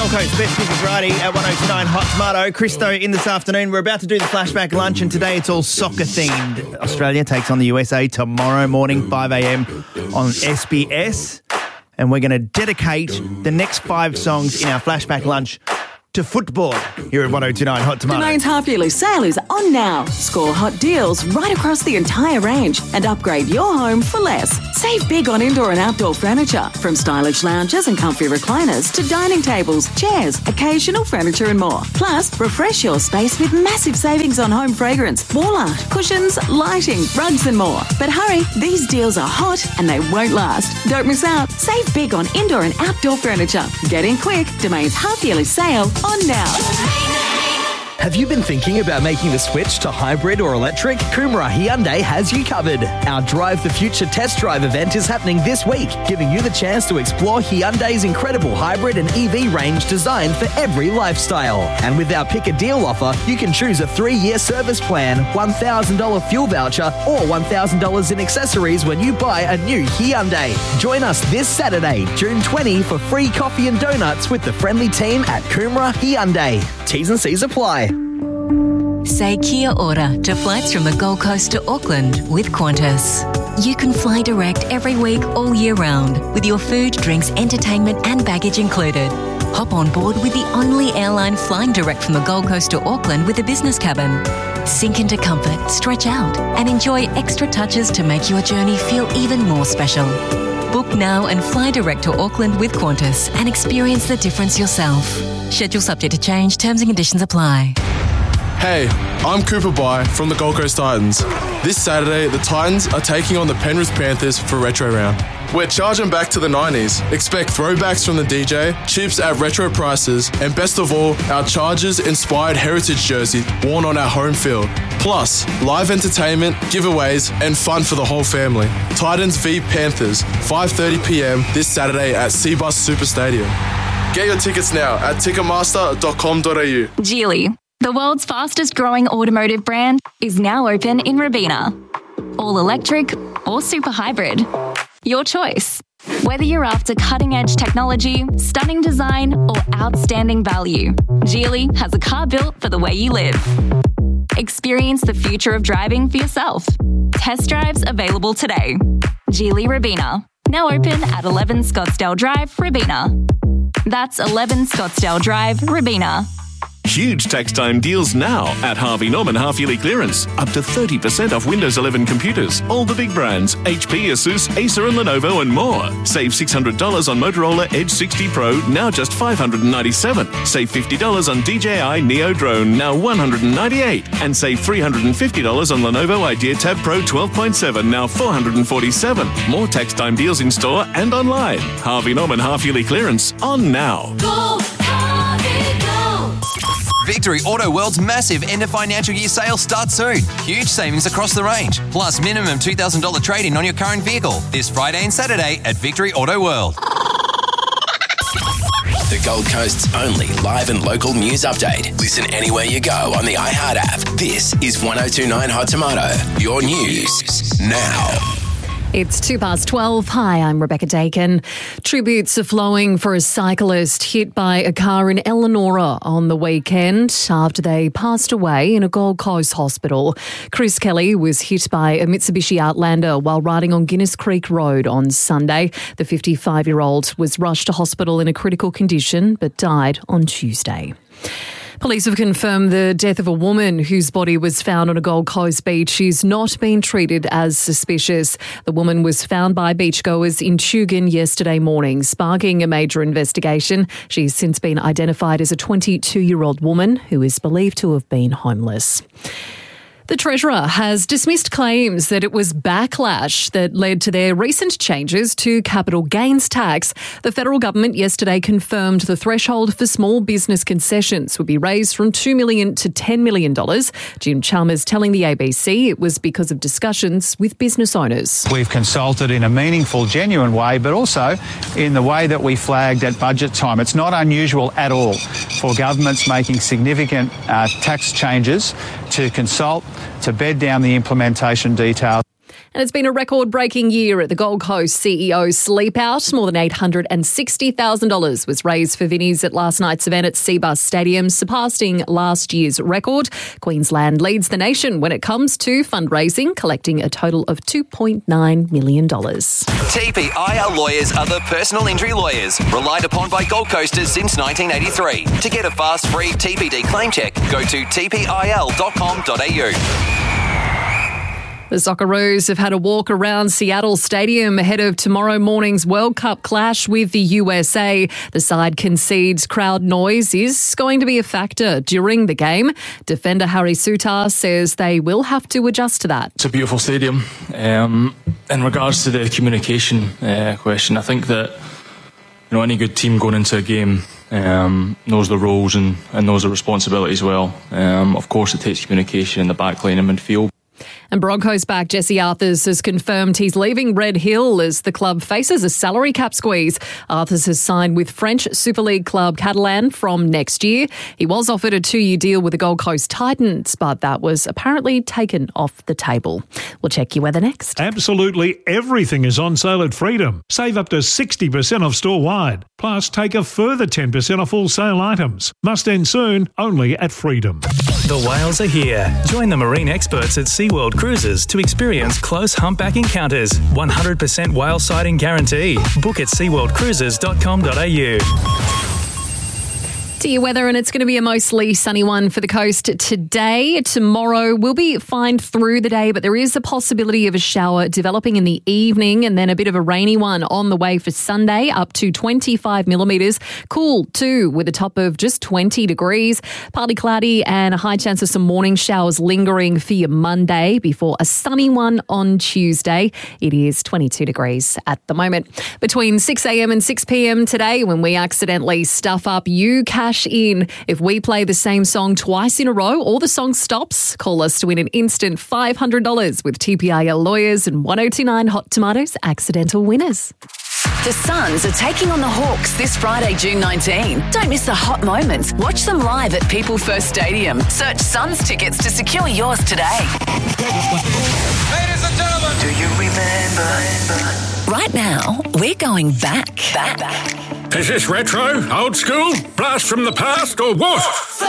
Gold Coast Best Music Variety at 102.9 Hot Tomato. Christo in this afternoon. We're about to do the flashback lunch, and today it's all soccer themed. Australia takes on the USA tomorrow morning, 5 a.m. on SBS. And we're going to dedicate the next 5 songs in our flashback lunch to football here at 102.9 Hot Tomato. Domain's half-yearly sale is on now. Score hot deals right across the entire range and upgrade your home for less. Save big on indoor and outdoor furniture, from stylish lounges and comfy recliners to dining tables, chairs, occasional furniture and more. Plus, refresh your space with massive savings on home fragrance, wall art, cushions, lighting, rugs and more. But hurry, these deals are hot and they won't last. Don't miss out. Save big on indoor and outdoor furniture. Get in quick. Domain's half-yearly sale on now. Have you been thinking about making the switch to hybrid or electric? Coomera Hyundai has you covered. Our Drive the Future test drive event is happening this week, giving you the chance to explore Hyundai's incredible hybrid and EV range designed for every lifestyle. And with our Pick a Deal offer, you can choose a 3-year service plan, $1,000 fuel voucher, or $1,000 in accessories when you buy a new Hyundai. Join us this Saturday, June 20, for free coffee and donuts with the friendly team at Coomera Hyundai. T's and C's apply. Say kia ora to flights from the Gold Coast to Auckland with Qantas. You can fly direct every week all year round with your food, drinks, entertainment and baggage included. Hop on board with the only airline flying direct from the Gold Coast to Auckland with a business cabin. Sink into comfort, stretch out and enjoy extra touches to make your journey feel even more special. Book now and fly direct to Auckland with Qantas and experience the difference yourself. Schedule subject to change, terms and conditions apply. Hey, I'm Cooper Bye from the Gold Coast Titans. This Saturday, the Titans are taking on the Penrith Panthers for Retro Round. We're charging back to the 90s. Expect throwbacks from the DJ, chips at retro prices, and best of all, our Chargers-inspired heritage jersey worn on our home field. Plus, live entertainment, giveaways, and fun for the whole family. Titans v Panthers, 5:30 p.m. this Saturday at Cbus Super Stadium. Get your tickets now at ticketmaster.com.au. Geely, the world's fastest growing automotive brand, is now open in Robina. All electric or super hybrid. Your choice. Whether you're after cutting-edge technology, stunning design, or outstanding value, Geely has a car built for the way you live. Experience the future of driving for yourself. Test drives available today. Geely Robina. Now open at 11 Scottsdale Drive, Robina. That's 11 Scottsdale Drive, Robina. Huge tax time deals now at Harvey Norman half-yearly clearance. Up to 30% off Windows 11 computers. All the big brands, HP, Asus, Acer and Lenovo and more. Save $600 on Motorola Edge 60 Pro, now just $597. Save $50 on DJI Neo Drone, now $198. And save $350 on Lenovo Idea Tab Pro 12.7, now $447. More tax time deals in store and online. Harvey Norman half-yearly clearance on now. Victory Auto World's massive end of financial year sale starts soon. Huge savings across the range, plus minimum $2,000 trade-in on your current vehicle. This Friday and Saturday at Victory Auto World. The Gold Coast's only live and local news update. Listen anywhere you go on the iHeart app. This is 102.9 Hot Tomato. Your news now. It's 12:02. Hi, I'm Rebecca Dakin. Tributes are flowing for a cyclist hit by a car in Elanora on the weekend after they passed away in a Gold Coast hospital. Chris Kelly was hit by a Mitsubishi Outlander while riding on Guinness Creek Road on Sunday. The 55-year-old was rushed to hospital in a critical condition but died on Tuesday. Police have confirmed the death of a woman whose body was found on a Gold Coast beach. She's not been treated as suspicious. The woman was found by beachgoers in Tugun yesterday morning, sparking a major investigation. She's since been identified as a 22-year-old woman who is believed to have been homeless. The Treasurer has dismissed claims that it was backlash that led to their recent changes to capital gains tax. The federal government yesterday confirmed the threshold for small business concessions would be raised from $2 million to $10 million. Jim Chalmers telling the ABC it was because of discussions with business owners. We've consulted in a meaningful, genuine way, but also in the way that we flagged at budget time. It's not unusual at all for governments making significant tax changes to consult, to bed down the implementation details. And it's been a record-breaking year at the Gold Coast CEO Sleep Out. More than $860,000 was raised for Vinnies at last night's event at Seabus Stadium, surpassing last year's record. Queensland leads the nation when it comes to fundraising, collecting a total of $2.9 million. TPIL lawyers are the personal injury lawyers relied upon by Gold Coasters since 1983. To get a fast, free TPD claim check, go to tpil.com.au. The Socceroos have had a walk around Seattle Stadium ahead of tomorrow morning's World Cup clash with the USA. The side concedes crowd noise is going to be a factor during the game. Defender Harry Sutar says they will have to adjust to that. It's a beautiful stadium. In regards to the communication question, I think that any good team going into a game knows the roles and knows the responsibilities well. Of course, it takes communication in the back line and midfield. And Broncos back Jesse Arthurs has confirmed he's leaving Red Hill as the club faces a salary cap squeeze. Arthurs has signed with French Super League club Catalan from next year. He was offered a 2-year deal with the Gold Coast Titans, but that was apparently taken off the table. We'll check your weather next. Absolutely everything is on sale at Freedom. Save up to 60% off store-wide. Plus, take a further 10% off all sale items. Must end soon, only at Freedom. The whales are here. Join the marine experts at SeaWorld Cruises to experience close humpback encounters. 100% whale sighting guarantee. Book at seaworldcruises.com.au. To your weather, and it's going to be a mostly sunny one for the coast today. Tomorrow will be fine through the day, but there is a possibility of a shower developing in the evening, and then a bit of a rainy one on the way for Sunday, up to 25 millimetres. Cool too, with a top of just 20 degrees. Partly cloudy and a high chance of some morning showers lingering for your Monday before a sunny one on Tuesday. It is 22 degrees at the moment. Between 6 a.m. and 6 p.m. today, when we accidentally stuff up, you cash in. If we play the same song twice in a row or the song stops, call us to win an instant $500 with TPIL lawyers and 1029 Hot Tomatoes accidental winners. The Suns are taking on the Hawks this Friday, June 19. Don't miss the hot moments. Watch them live at People First Stadium. Search Suns tickets to secure yours today. Ladies and gentlemen, do you remember? Right now, we're going back. Is this retro, old school, blast from the past, or what?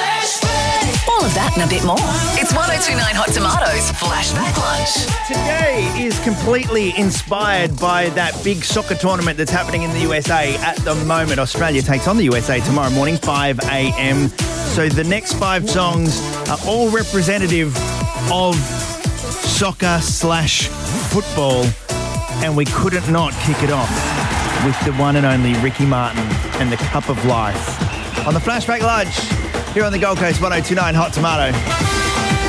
All of that and a bit more. It's 1029 Hot Tomatoes Flashback Lunch. Today is completely inspired by that big soccer tournament that's happening in the USA at the moment. Australia takes on the USA tomorrow morning, 5 a.m. So the next 5 songs are all representative of soccer/football, and we couldn't not kick it off with the one and only Ricky Martin and the Cup of Life on the Flashback Lunch here on the Gold Coast 1029 Hot Tomato.